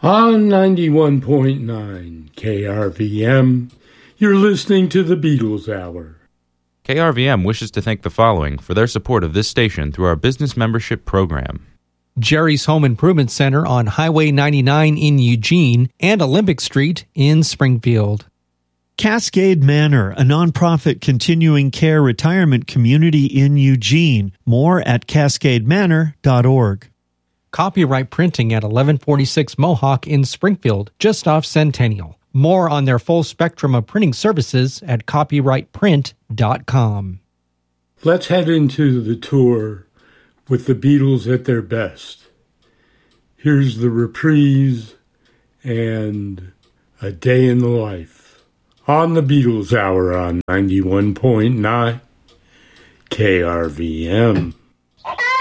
On 91.9 KRVM, you're listening to the Beatles Hour. KRVM wishes to thank the following for their support of this station through our business membership program. Jerry's Home Improvement Center on Highway 99 in Eugene and Olympic Street in Springfield. Cascade Manor, a nonprofit continuing care retirement community in Eugene. More at cascademanor.org. Copyright Printing at 1146 Mohawk in Springfield, just off Centennial. More on their full spectrum of printing services at copyrightprint.com. Let's head into the tour with the Beatles at their best. Here's the reprise and A Day in the Life on the Beatles Hour on 91.9 KRVM.